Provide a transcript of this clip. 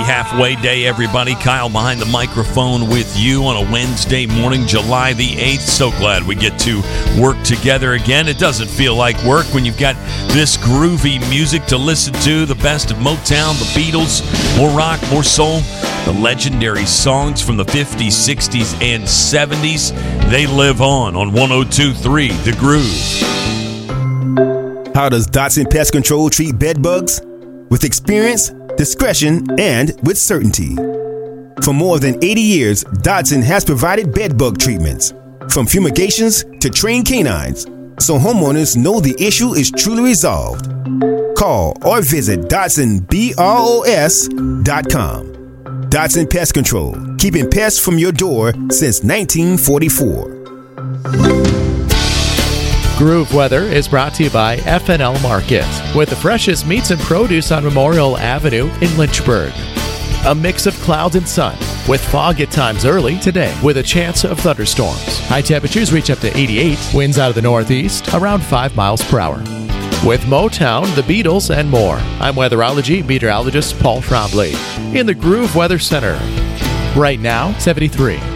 halfway day, everybody. Kyle behind the microphone with you on a Wednesday morning, July the 8th. So glad we get to work together again. It doesn't feel like work when you've got this groovy music to listen to, the best of Motown, the Beatles, more rock, more soul, the legendary songs from the 50s, 60s, and 70s. They live on 102.3 The Groove. How does Dotson Pest Control treat bed bugs? With experience, discretion, and with certainty. For more than 80 years, Dotson has provided bed bug treatments, from fumigations to trained canines, so homeowners know the issue is truly resolved. Call or visit DotsonBROS.com. Dotson Pest Control, keeping pests from your door since 1944. Groove Weather is brought to you by FNL Market, with the freshest meats and produce on Memorial Avenue in Lynchburg. A mix of clouds and sun, with fog at times early today, with a chance of thunderstorms. High temperatures reach up to 88, winds out of the northeast, around 5 miles per hour. With Motown, the Beatles, and more, I'm weatherology meteorologist Paul Trombley in the Groove Weather Center. Right now, 73.